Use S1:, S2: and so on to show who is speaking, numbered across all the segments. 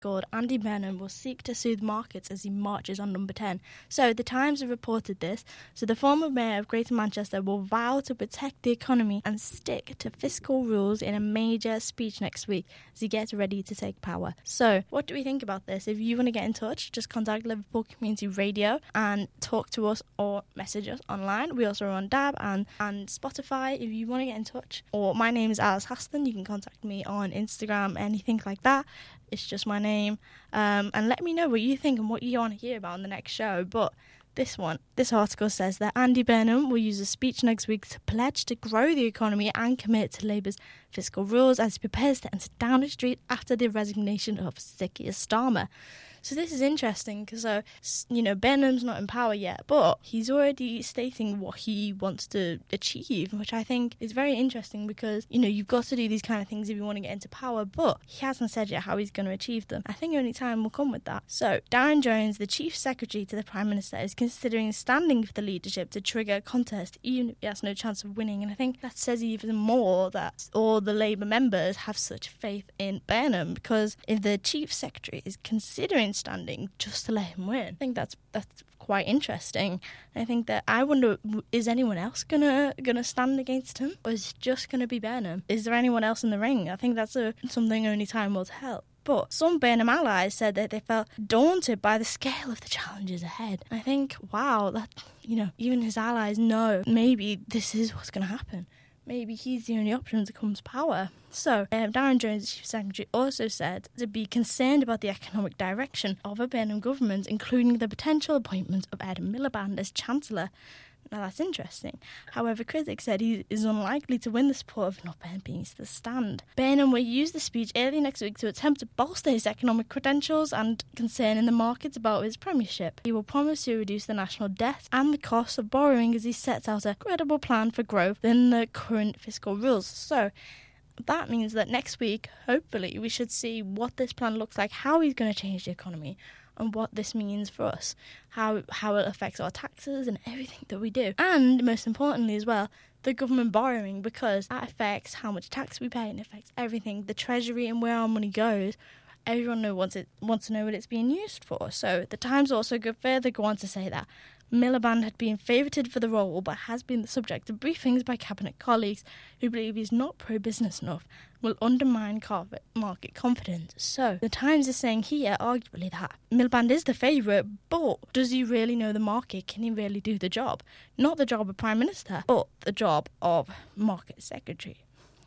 S1: called Andy Burnham will seek to soothe markets as he marches on number 10. So the Times have reported this. So the former mayor of Greater Manchester will vow to protect the economy and stick to fiscal rules in a major speech next week as he gets ready to take power. So what do we think about this? If you want to get in touch, just contact Liverpool Community Radio and talk to us or message us online. We also are on DAB and Spotify if you want to get in touch. Or my name is Alice Haston. You can contact me on Instagram, anything like that. It's just my name. And let me know what you think and what you want to hear about on the next show. But this article says that Andy Burnham will use a speech next week to pledge to grow the economy and commit to Labour's fiscal rules as he prepares to enter Downing Street after the resignation of Sir Keir Starmer. So this is interesting because, Burnham's not in power yet, but he's already stating what he wants to achieve, which I think is very interesting because, you've got to do these kind of things if you want to get into power, but he hasn't said yet how he's going to achieve them. I think only time will come with that. So Darren Jones, the Chief Secretary to the Prime Minister, is considering standing for the leadership to trigger a contest, even if he has no chance of winning. And I think that says even more that all the Labour members have such faith in Burnham, because if the Chief Secretary is considering standing just to let him win, I think that's quite interesting. I think that I wonder, is anyone else gonna stand against him, or is it just gonna be Burnham? Is there anyone else in the ring? I think that's something only time will tell. But some Burnham allies said that they felt daunted by the scale of the challenges ahead. I think, wow, that even his allies know maybe this is what's going to happen. Maybe he's the only option to come to power. So, Darren Jones, the Chief Secretary, also said to be concerned about the economic direction of a Burnham government, including the potential appointment of Ed Miliband as Chancellor. Now, that's interesting. However, critics said he is unlikely to win the support of an upper MPs to stand. Burnham will use the speech early next week to attempt to bolster his economic credentials and concern in the markets about his premiership. He will promise to reduce the national debt and the cost of borrowing as he sets out a credible plan for growth within the current fiscal rules. So, that means that next week, hopefully, we should see what this plan looks like, how he's going to change the economy, and what this means for us, how it affects our taxes and everything that we do. And most importantly as well, the government borrowing, because that affects how much tax we pay and affects everything, the treasury and where our money goes. Everyone wants to know what it's being used for. So the Times also go on to say that Miliband had been favoured for the role but has been the subject of briefings by cabinet colleagues who believe he's not pro-business enough, will undermine market confidence. So the Times is saying here, arguably, that Miliband is the favourite, but does he really know the market? Can he really do the job? Not the job of Prime Minister, but the job of Market Secretary.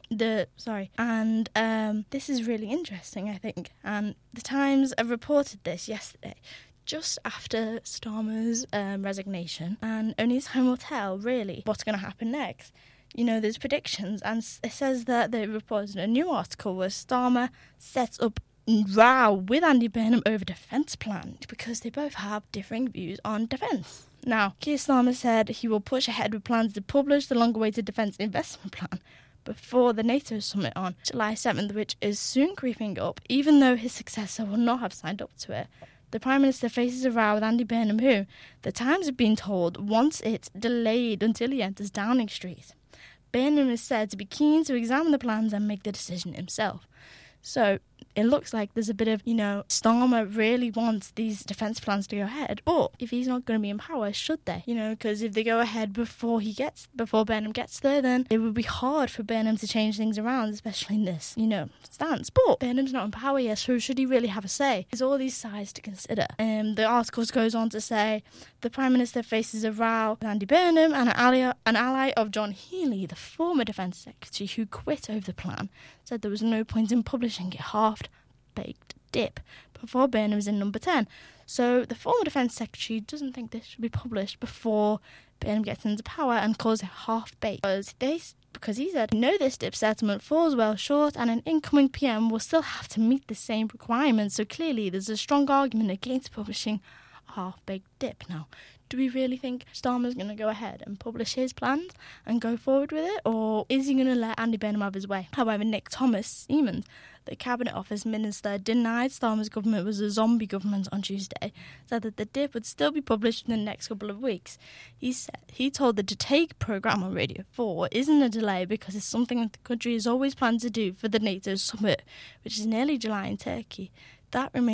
S1: This is really interesting, I think. And the Times have reported this yesterday, just after Starmer's resignation, and only time will tell, really, what's going to happen next. There's predictions, and it says that they reported a new article where Starmer sets up row with Andy Burnham over defence plan because they both have differing views on defence. Now, Keir Starmer said he will push ahead with plans to publish the long-awaited defence investment plan before the NATO summit on July 7th, which is soon creeping up, even though his successor will not have signed up to it. The Prime Minister faces a row with Andy Burnham, who, the Times have been told, wants it delayed until he enters Downing Street. Burnham is said to be keen to examine the plans and make the decision himself. So it looks like there's a bit of, Starmer really wants these defence plans to go ahead. But if he's not going to be in power, should they? Because if they go ahead before Burnham gets there, then it would be hard for Burnham to change things around, especially in this, stance. But Burnham's not in power yet, so should he really have a say? There's all these sides to consider. The article goes on to say the Prime Minister faces a row with Andy Burnham, and an ally of John Healey, the former Defence Secretary who quit over the plan, said there was no point in publishing a half-baked dip before Burnham was in number 10. So the former Defence Secretary doesn't think this should be published before Burnham gets into power and calls it half-baked. Because he said, this dip settlement falls well short and an incoming PM will still have to meet the same requirements. So clearly there's a strong argument against publishing a half-baked dip. Now, do we really think Starmer's going to go ahead and publish his plans and go forward with it? Or is he going to let Andy Burnham have his way? However, Nick Thomas-Symonds, the Cabinet Office Minister, denied Starmer's government was a zombie government on Tuesday, said that the dip would still be published in the next couple of weeks. He told the To Take programme on Radio 4 isn't a delay because it's something that the country has always planned to do for the NATO summit, which is in early July in Turkey. that remains